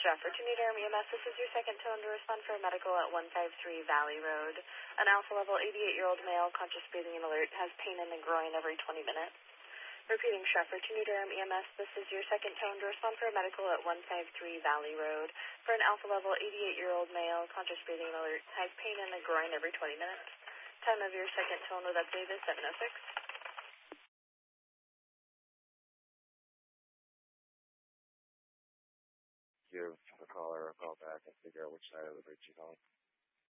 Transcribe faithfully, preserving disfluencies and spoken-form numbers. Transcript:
Stratford to New Durham E M S. This is your second tone to respond for a medical at one five three Valley Road. An alpha level eighty-eight-year-old male, conscious breathing and alert, has pain in the groin every twenty minutes. Repeating, Stratford to New Durham E M S. This is your second tone to respond for a medical at one five three Valley Road. For an alpha level eighty-eight-year-old male, conscious breathing and alert, has pain in the groin every twenty minutes. Time of your second tone with update is seven oh six. Give the caller a call back and figure out which side of the bridge you're calling.